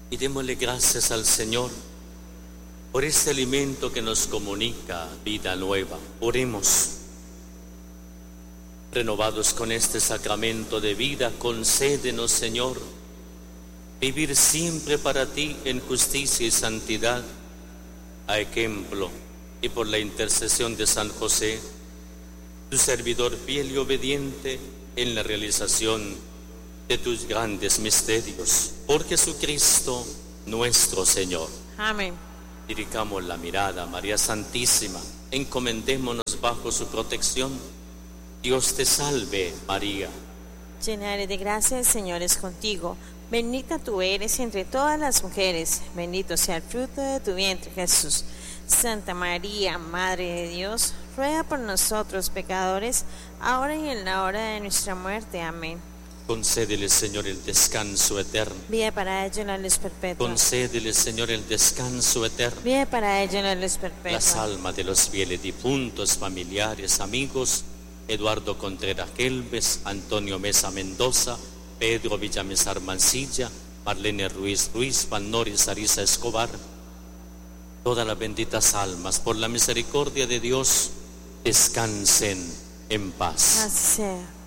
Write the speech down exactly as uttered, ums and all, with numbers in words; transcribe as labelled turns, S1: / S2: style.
S1: Y démosle gracias al Señor por este alimento que nos comunica vida nueva. Oremos. Renovados con este sacramento de vida, concédenos, Señor, vivir siempre para ti en justicia y santidad, a ejemplo y por la intercesión de San José, tu servidor fiel y obediente en la realización de tus grandes misterios. Por Jesucristo nuestro Señor.
S2: Amén.
S1: Dirigamos la mirada a María Santísima, encomendémonos bajo su protección. Dios te salve, María.
S2: Llena eres de gracia, el Señor es contigo. Bendita tú eres entre todas las mujeres, bendito sea el fruto de tu vientre, Jesús. Santa María, Madre de Dios, ruega por nosotros pecadores, ahora y en la hora de nuestra muerte. Amén.
S1: Concédele, Señor, el descanso eterno.
S2: Vida para ello la luz perpetua.
S1: Concédele, Señor, el descanso eterno.
S2: Vida para ello la luz perpetua.
S1: Las almas de los fieles difuntos, familiares, amigos, Eduardo Contreras Gelbes, Antonio Mesa Mendoza, Pedro Villamizar Mancilla, Marlene Ruiz Ruiz, Vannoris Arisa Escobar, todas las benditas almas, por la misericordia de Dios, descansen en paz.
S2: Así sea.